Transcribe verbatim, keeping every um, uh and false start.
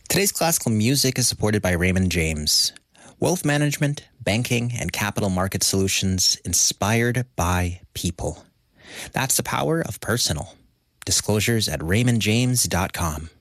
Today's classical music is supported by Raymond James. Wealth management, banking, and capital market solutions inspired by people. That's the power of personal. Disclosures at raymond james dot com.